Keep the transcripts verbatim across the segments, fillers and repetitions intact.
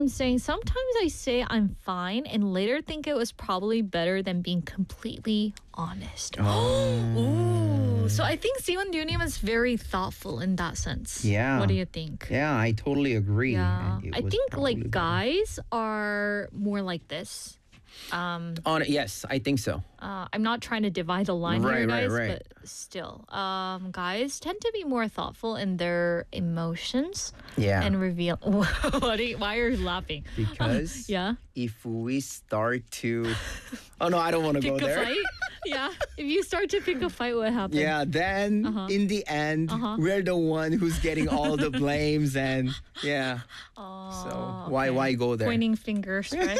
I'm saying sometimes I say I'm fine and later think it was probably better than being completely honest. Oh. Ooh. So I think Siwon Dunim is very thoughtful in that sense. Yeah. What do you think? Yeah, I totally agree. Yeah. And it I was think probably like better. guys are more like this. Um, On yes, I think so. uh, I'm not trying to divide the line Right, here, right, guys, right. but still, um, guys tend to be more thoughtful in their emotions Yeah. and reveal. what are you, why are you laughing? Because Yeah, if we start to Oh no, I don't want to pick go a there. fight. Yeah, if you start to pick a fight, what happens? Yeah, then Uh-huh. in the end, Uh-huh. we're the one who's getting all the blames and yeah. Oh, So why okay. why go there? Pointing fingers, right?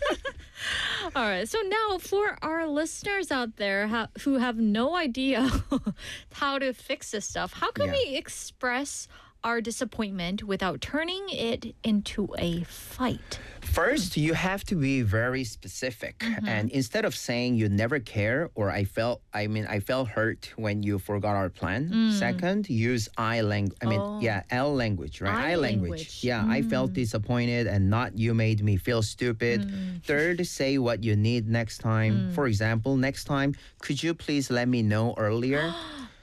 All right. So now, for our listeners out there ha- who have no idea how to fix this stuff, how can Yeah. we express our disappointment without turning it into a fight? First, you have to be very specific. Mm-hmm. And instead of saying you never care or I felt I mean I felt hurt when you forgot our plan. Second, use I language. I mean, Mm. Oh. yeah, L language, right? I language. Mm. Yeah, I felt disappointed and not you made me feel stupid. Third, say what you need next time. Mm. For example, next time, could you please let me know earlier?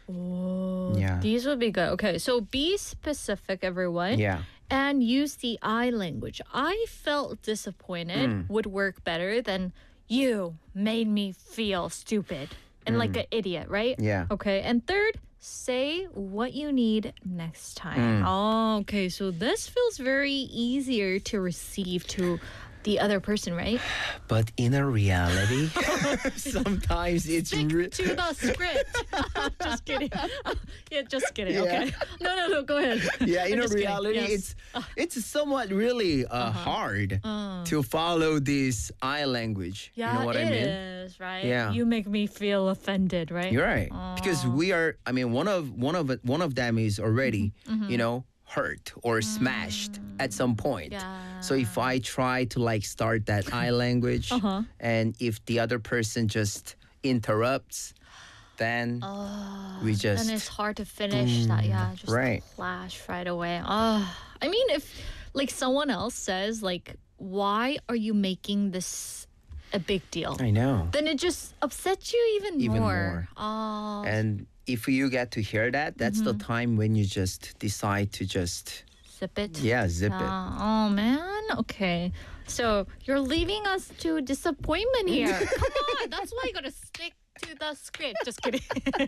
Oh, Yeah. these would be good. Okay, so be specific, everyone. Yeah. And use the I language. I felt disappointed Mm. would work better than you made me feel stupid and like an idiot, right? Mm. Yeah. Okay. And third, say what you need next Mm. time. Oh, okay. So this feels very easier to receive to the other person, right? But in a reality, sometimes it's Stick re- to the script. Just kidding. Yeah, just kidding. Yeah. Okay. No, no, no. Go ahead. yeah, in I'm a just kidding. reality, Yes. Uh-huh. it's it's somewhat really uh, hard to follow this I language. Yeah, you know what it I mean? is, right? Yeah. You make me feel offended, right? You're right. Because we are. I mean, one of one of it- one of them is already, Mm-hmm, you know, hurt or smashed at some point. Yeah. So if I try to like start that I language, Uh-huh. and if the other person just interrupts, then we just And it's hard to finish that. Yeah, just right. clash right away. Oh, I mean, if like someone else says, like, why are you making this a big deal? I know. Then it just upsets you even, Even more. Oh, And if you get to hear that, that's the Mm-hmm. time when you just decide to just, zip it. yeah, zip it. Uh, oh man. Okay. So you're leaving us to disappointment here. Come on. That's why you gotta stick to the script. Just kidding.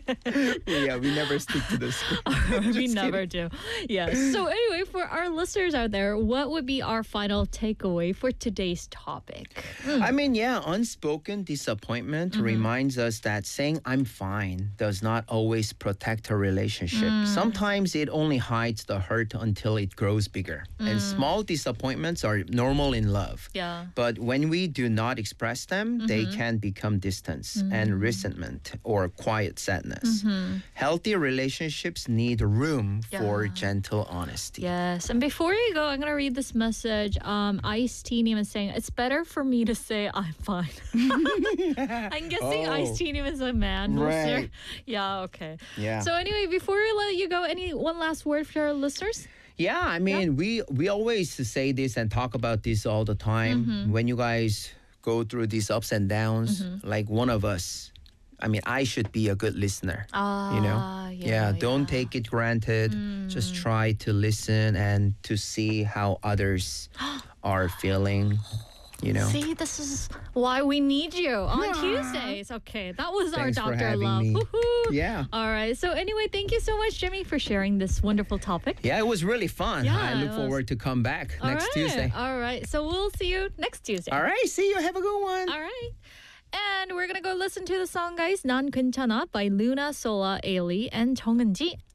Yeah, we never stick to the script. we never do. Yes. So anyway, for our listeners out there, what would be our final takeaway for today's topic? I mean, yeah, unspoken disappointment Mm-hmm. reminds us that saying I'm fine does not always protect a relationship. Mm. Sometimes it only hides the hurt until it grows bigger. And small disappointments are normal in love. Mm. Yeah. But when we do not express them, they Mm-hmm. can become distance Mm. and resentment or quiet sadness. Mm-hmm. Healthy relationships need room for Yeah. gentle honesty. Yes. And before you go, I'm gonna read this message. Um, Ice T is saying it's better for me to say I'm fine. I'm guessing Oh. Ice T is a man. listener. Right. Yeah. Okay. Yeah. So anyway, before we let you go, any one last word for our listeners? Yeah, I mean, we we always say this and talk about this all the time. Mm-hmm. When you guys go through these ups and downs, like one of us, I mean, I should be a good listener. Ah, you know, yeah, don't yeah. take it granted. Just try to listen and to see how others are feeling. You know. See, this is why we need you on Yeah. Tuesdays. Okay, that was our Thanks for Doctor having Love. me. Woohoo. Yeah. All right. So anyway, thank you so much, Jimmy, for sharing this wonderful topic. Yeah, it was really fun. Yeah, I it look was. forward to come back All next right. Tuesday. All right. So we'll see you next Tuesday. All right, see you. Have a good one. All right. And we're gonna go listen to the song, guys. 난 괜찮아 by Luna, Sola, Ailey, and 정은지.